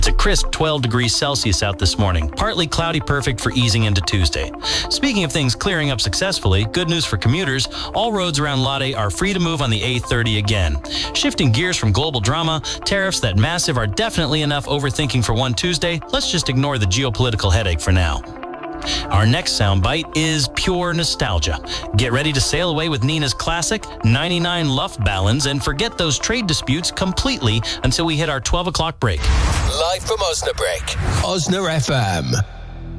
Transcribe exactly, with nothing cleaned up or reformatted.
It's a crisp twelve degrees Celsius out this morning. Partly cloudy, perfect for easing into Tuesday. Speaking of things clearing up successfully, good news for commuters. All roads around Lade are free to move on the A thirty again. Shifting gears from global drama, tariffs that massive are definitely enough overthinking for one Tuesday. Let's just ignore the geopolitical headache for now. Our next soundbite is pure nostalgia. Get ready to sail away with Nina's classic ninety-nine Luftballons and forget those trade disputes completely until we hit our twelve o'clock break. Live from Osnabrück, Osna F M.